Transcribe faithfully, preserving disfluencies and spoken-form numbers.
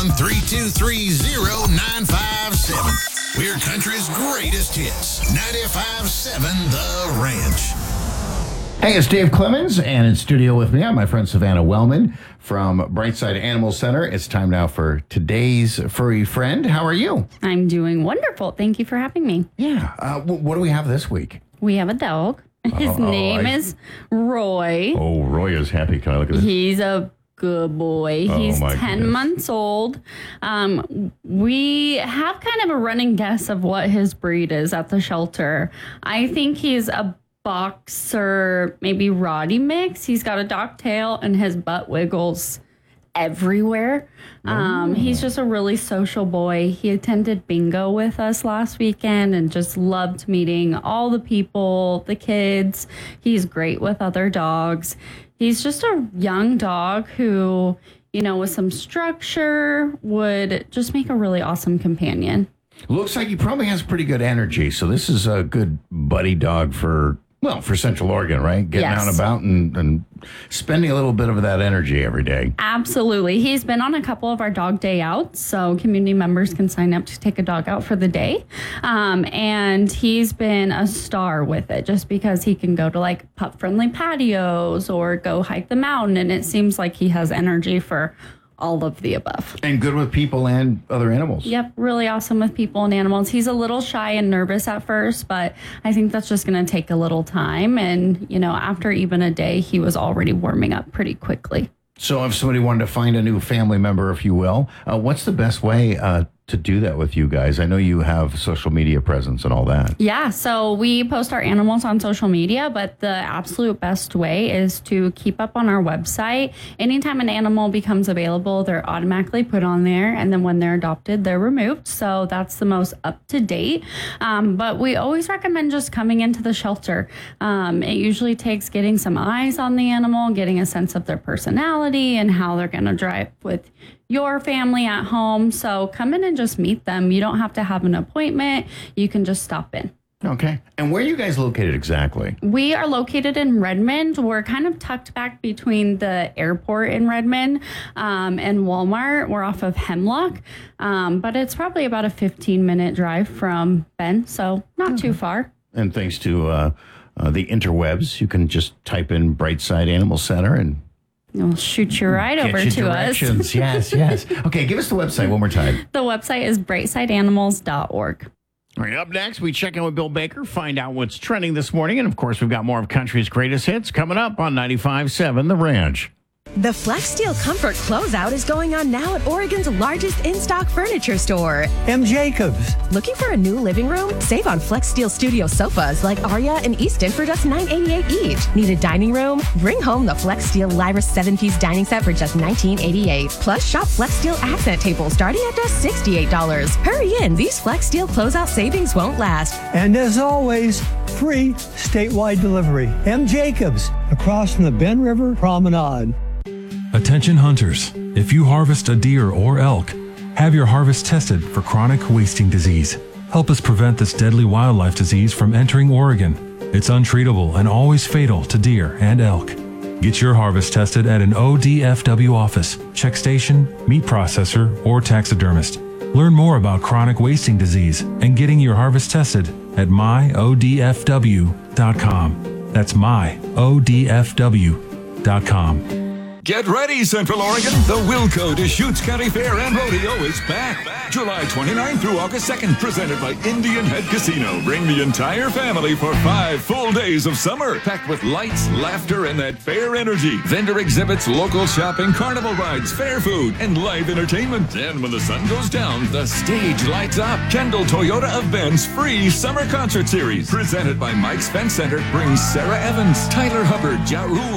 one, three two three, zero nine five seven. We're country's greatest hits. ninety-five point seven The Ranch. Hey, it's Dave Clemens, and in studio with me, I'm my friend Savannah Wellman from Brightside Animal Center. It's time now for today's furry friend. How are you? I'm doing wonderful. Thank you for having me. Yeah. Uh, w- what do we have this week? We have a dog. His Oh, name I- is Roy. Oh, Roy is happy. Can I look at this? He's a good boy. Oh, He's my ten goodness. months old. Um, we have kind of a running guess of what his breed is at the shelter. I think he's a boxer, maybe Roddy mix. He's got a dock tail and his butt wiggles everywhere. Um, he's just a really social boy. He attended bingo with us last weekend and just loved meeting all the people, the kids. He's great with other dogs. He's just a young dog who, you know, with some structure would just make a really awesome companion. Looks like he probably has pretty good energy, so this is a good buddy dog for, well, for Central Oregon, right? Getting Yes. out and about and, and spending a little bit of that energy every day. Absolutely. He's been on a couple of our dog day outs, so community members can sign up to take a dog out for the day. Um, and he's been a star with it just because he can go to like pup-friendly patios or go hike the mountain, and it seems like he has energy for all of the above. And good with people and other animals. Yep, really awesome with people and animals. He's a little shy and nervous at first, but I think that's just going to take a little time. And, you know, after even a day, he was already warming up pretty quickly. So if somebody wanted to find a new family member, if you will, uh, what's the best way uh, to do that with you guys? I know you have social media presence and all that. Yeah, so we post our animals on social media, but the absolute best way is to keep up on our website. Anytime an animal becomes available, they're automatically put on there, and then when they're adopted, they're removed. So that's the most up to date. Um, but we always recommend just coming into the shelter. Um, it usually takes getting some eyes on the animal, getting a sense of their personality and how they're going to drive with your family at home. So come in and just meet them. You don't have to have an appointment. You can just stop in. Okay. And where are you guys located exactly? We are located in Redmond. We're kind of tucked back between the airport in Redmond um, and Walmart. We're off of Hemlock, um, but it's probably about a fifteen minute drive from Bend, so not too far. And thanks to uh, uh, the interwebs, you can just type in Brightside Animal Center and It'll shoot you right get over you to directions. us. Yes, yes. Okay, give us the website one more time. The website is brightside animals dot org. All right, up next, we check in with Bill Baker, find out what's trending this morning. And, of course, we've got more of country's greatest hits coming up on ninety-five point seven The Ranch. The FlexSteel Comfort Closeout is going on now at Oregon's largest in-stock furniture store. M. Jacobs. Looking for a new living room? Save on FlexSteel Studio sofas like Aria and Easton for just nine eighty-eight each. Need a dining room? Bring home the FlexSteel Lyris seven-piece dining set for just nineteen eighty-eight. Plus, shop FlexSteel accent tables starting at just sixty-eight dollars. Hurry in, these FlexSteel closeout savings won't last. And as always, free statewide delivery. M. Jacobs, across from the Bend River Promenade. Attention hunters, if you harvest a deer or elk, have your harvest tested for chronic wasting disease. Help us prevent this deadly wildlife disease from entering Oregon. It's untreatable and always fatal to deer and elk. Get your harvest tested at an O D F W office, check station, meat processor, or taxidermist. Learn more about chronic wasting disease and getting your harvest tested at my O D F W dot com. That's my O D F W dot com. Get ready, Central Oregon. The Wilco Deschutes County Fair and Rodeo is back. July twenty-ninth through August second, presented by Indian Head Casino. Bring the entire family for five full days of summer, packed with lights, laughter, and that fair energy. Vendor exhibits, local shopping, carnival rides, fair food, and live entertainment. And when the sun goes down, the stage lights up. Kendall Toyota of Bend's free summer concert series, presented by Mike's Fence Center, brings Sarah Evans, Tyler Hubbard, Ja Rule,